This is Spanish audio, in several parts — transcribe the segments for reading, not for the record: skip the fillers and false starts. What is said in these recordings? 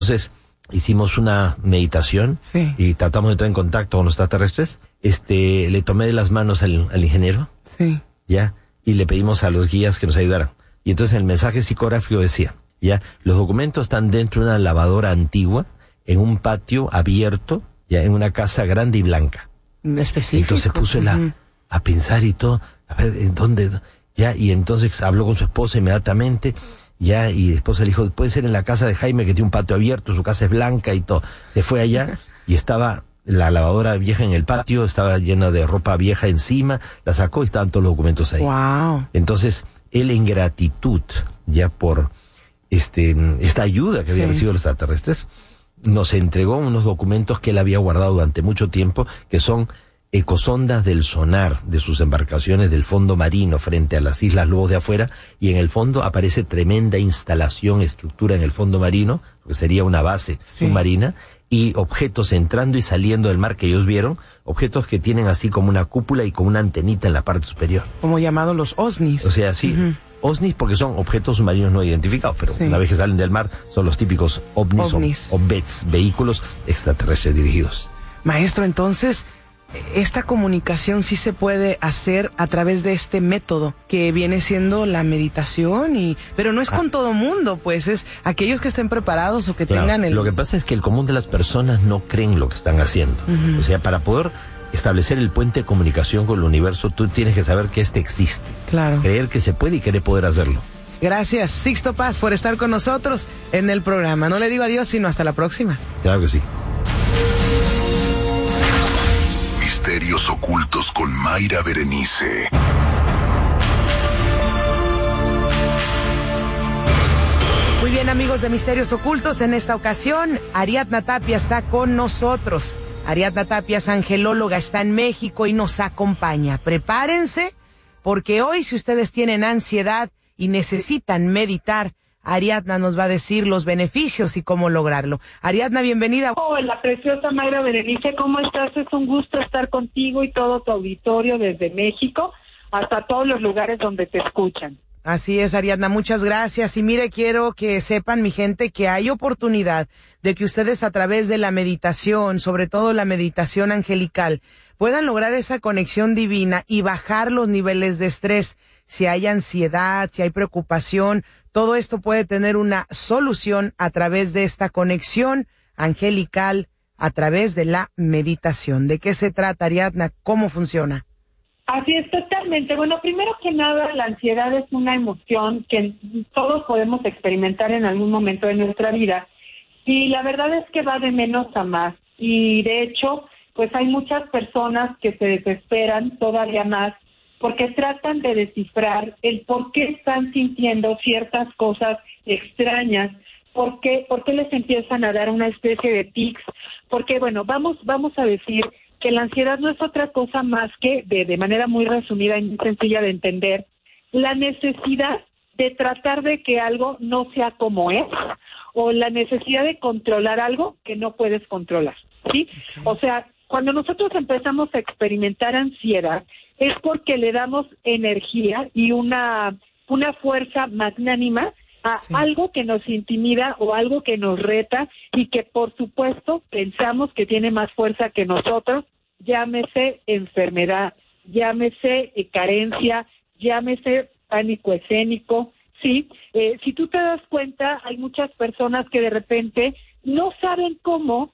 Entonces, hicimos una meditación y tratamos de entrar en contacto con los extraterrestres. Le tomé de las manos al ingeniero, ya, y le pedimos a los guías que nos ayudaran. Y entonces el mensaje psicográfico decía, ya, los documentos están dentro de una lavadora antigua, en un patio abierto, ya, en una casa grande y blanca. Específico. Entonces puso a pensar y todo, a ver, ¿en dónde? Ya, y entonces habló con su esposa inmediatamente, ya, y la esposa le dijo, puede ser en la casa de Jaime que tiene un patio abierto, su casa es blanca y todo. Se fue allá y estaba la lavadora vieja en el patio, estaba llena de ropa vieja encima, la sacó y estaban todos los documentos ahí. Wow. Entonces, él en gratitud, ya por esta ayuda que había recibido los extraterrestres, nos entregó unos documentos que él había guardado durante mucho tiempo, que son ecosondas del sonar de sus embarcaciones del fondo marino frente a las Islas Lobos de afuera, y en el fondo aparece tremenda instalación, estructura en el fondo marino, que sería una base submarina, y objetos entrando y saliendo del mar que ellos vieron, objetos que tienen así como una cúpula y con una antenita en la parte superior. Como llamados los OSNIs. O sea, sí, OSNIs porque son objetos submarinos no identificados, pero una vez que salen del mar son los típicos ovnis. O BETS, vehículos extraterrestres dirigidos. Maestro, entonces, esta comunicación sí se puede hacer a través de este método que viene siendo la meditación, pero no es con todo mundo, pues es aquellos que estén preparados o que tengan Lo que pasa es que el común de las personas no creen lo que están haciendo. O sea, para poder establecer el puente de comunicación con el universo, tú tienes que saber que existe. Claro. Creer que se puede y querer poder hacerlo. Gracias, Sixto Paz, por estar con nosotros en el programa. No le digo adiós, sino hasta la próxima. Claro que sí. Misterios ocultos con Mayra Berenice. Muy bien, amigos de Misterios Ocultos, en esta ocasión Ariadna Tapia está con nosotros. Ariadna Tapia es angelóloga, está en México y nos acompaña. Prepárense, porque hoy, si ustedes tienen ansiedad y necesitan meditar, Ariadna nos va a decir los beneficios y cómo lograrlo. Ariadna, bienvenida. Hola, preciosa Mayra Berenice, ¿cómo estás? Es un gusto estar contigo y todo tu auditorio desde México hasta todos los lugares donde te escuchan. Así es, Ariadna, muchas gracias. Y mire, quiero que sepan, mi gente, que hay oportunidad de que ustedes a través de la meditación, sobre todo la meditación angelical, puedan lograr esa conexión divina y bajar los niveles de estrés. Si hay ansiedad, si hay preocupación, todo esto puede tener una solución a través de esta conexión angelical, a través de la meditación. ¿De qué se trata, Ariadna? ¿Cómo funciona? Así es, totalmente. Bueno, primero que nada, la ansiedad es una emoción que todos podemos experimentar en algún momento de nuestra vida, y la verdad es que va de menos a más, y de hecho, pues hay muchas personas que se desesperan todavía más porque tratan de descifrar el por qué están sintiendo ciertas cosas extrañas, por qué les empiezan a dar una especie de tics, porque bueno, vamos a decir que la ansiedad no es otra cosa más que, de manera muy resumida y muy sencilla de entender, la necesidad de tratar de que algo no sea como es, o la necesidad de controlar algo que no puedes controlar, ¿sí? Okay. O sea, cuando nosotros empezamos a experimentar ansiedad, es porque le damos energía y una fuerza magnánima a algo que nos intimida o algo que nos reta y que por supuesto pensamos que tiene más fuerza que nosotros, llámese enfermedad, llámese carencia, llámese pánico escénico, ¿sí? Si tú te das cuenta, hay muchas personas que de repente no saben cómo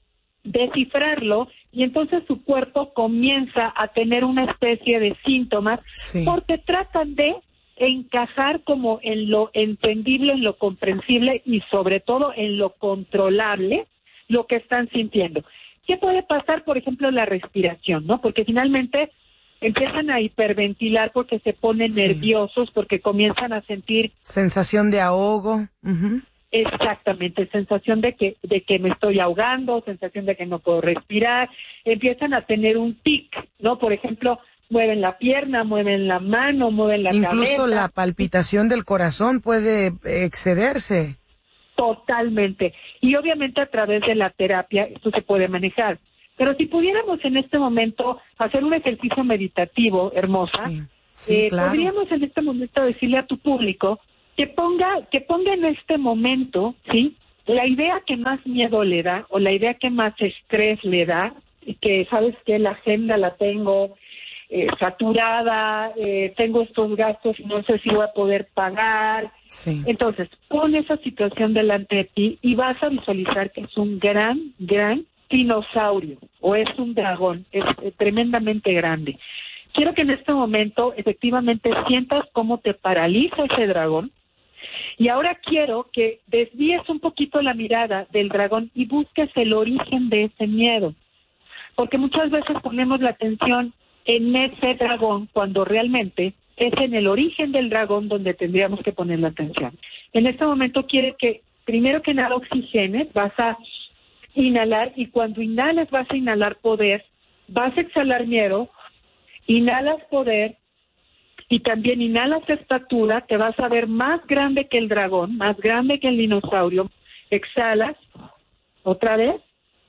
descifrarlo y entonces su cuerpo comienza a tener una especie de síntomas porque tratan de encajar como en lo entendible, en lo comprensible y sobre todo en lo controlable lo que están sintiendo. ¿Qué puede pasar? Por ejemplo, la respiración, ¿no? Porque finalmente empiezan a hiperventilar porque se ponen nerviosos, porque comienzan a sentir sensación de ahogo. Exactamente, sensación de que me estoy ahogando, sensación de que no puedo respirar, empiezan a tener un tic, ¿no? Por ejemplo, mueven la pierna, mueven la mano, mueven la cabeza. Incluso la palpitación del corazón puede excederse. Totalmente. Y obviamente a través de la terapia esto se puede manejar. Pero si pudiéramos en este momento hacer un ejercicio meditativo, hermosa, claro, podríamos en este momento decirle a tu público que ponga en este momento, ¿sí?, la idea que más miedo le da, o la idea que más estrés le da, que sabes que la agenda la tengo saturada, tengo estos gastos y no sé si voy a poder pagar. Sí. Entonces, pon esa situación delante de ti y vas a visualizar que es un gran dinosaurio, o es un dragón, es tremendamente grande. Quiero que en este momento efectivamente sientas cómo te paraliza ese dragón, y ahora quiero que desvíes un poquito la mirada del dragón y busques el origen de ese miedo, porque muchas veces ponemos la atención en ese dragón cuando realmente es en el origen del dragón donde tendríamos que poner la atención. En este momento quiere que primero que nada oxigenes, vas a inhalar, y cuando inhalas vas a inhalar poder, vas a exhalar miedo, inhalas poder y también inhalas estatura, te vas a ver más grande que el dragón, más grande que el dinosaurio, exhalas otra vez.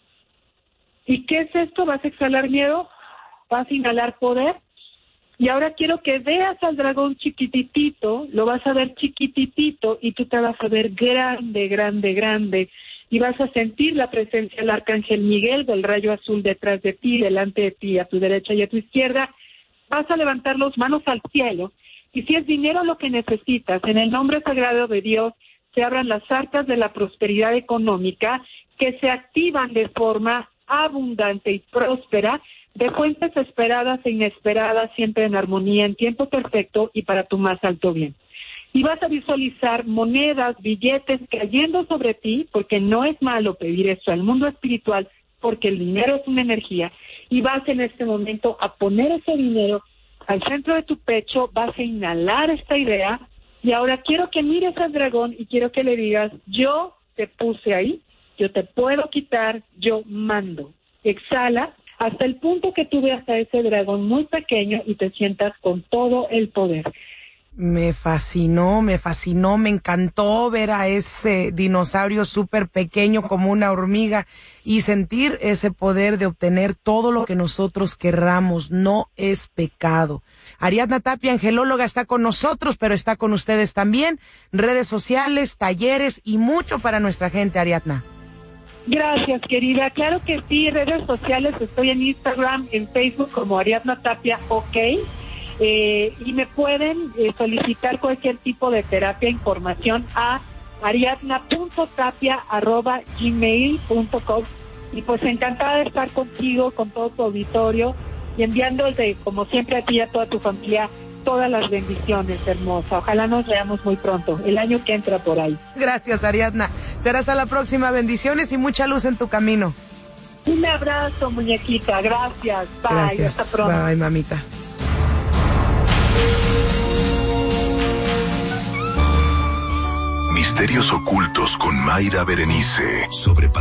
¿Y qué es esto? Vas a exhalar miedo, vas a inhalar poder, y ahora quiero que veas al dragón chiquititito, lo vas a ver chiquititito y tú te vas a ver grande, y vas a sentir la presencia del arcángel Miguel, del rayo azul detrás de ti, delante de ti, a tu derecha y a tu izquierda. Vas a levantar las manos al cielo, y si es dinero lo que necesitas, en el nombre sagrado de Dios, se abran las arcas de la prosperidad económica, que se activan de forma abundante y próspera, de fuentes esperadas e inesperadas, siempre en armonía, en tiempo perfecto y para tu más alto bien. Y vas a visualizar monedas, billetes cayendo sobre ti, porque no es malo pedir eso al mundo espiritual, porque el dinero es una energía, y vas en este momento a poner ese dinero al centro de tu pecho, vas a inhalar esta idea, y ahora quiero que mires al dragón y quiero que le digas: yo te puse ahí, yo te puedo quitar, yo mando. Exhala hasta el punto que tú veas a ese dragón muy pequeño y te sientas con todo el poder. Me fascinó, me encantó ver a ese dinosaurio súper pequeño como una hormiga y sentir ese poder de obtener todo lo que nosotros querramos. No es pecado. Ariadna Tapia, angelóloga, está con nosotros, pero está con ustedes también. Redes sociales, talleres y mucho para nuestra gente, Ariadna. Gracias, querida. Claro que sí, redes sociales, estoy en Instagram, en Facebook como Ariadna Tapia, OK. Y me pueden solicitar cualquier tipo de terapia, información a ariadna.tapia@gmail.com, y pues encantada de estar contigo, con todo tu auditorio, y enviándote, como siempre, a ti y a toda tu familia, todas las bendiciones, hermosa. Ojalá nos veamos muy pronto, el año que entra por ahí. Gracias, Ariadna. Será hasta la próxima. Bendiciones y mucha luz en tu camino. Un abrazo, muñequita. Gracias. Bye. Gracias. Hasta pronto. Bye, mamita. Misterios ocultos con Mayra Berenice.